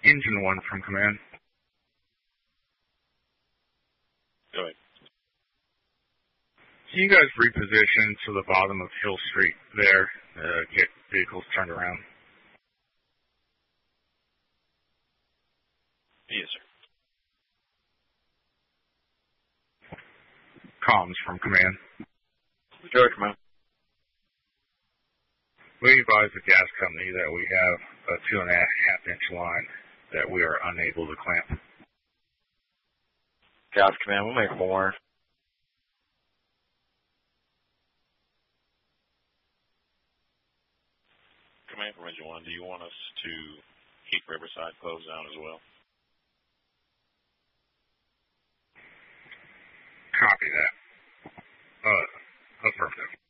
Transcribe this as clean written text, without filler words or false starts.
Engine 1 from command. Go ahead. Can you guys reposition to the bottom of Hill Street there, get vehicles turned around? Yes, sir. Comms from command. Sure, command. We advise the gas company that we have a 2.5-inch line that we are unable to clamp. Gas command, we'll make more. Command from Engine 1, do you want us to keep Riverside closed down as well? Copy that. Affirmative.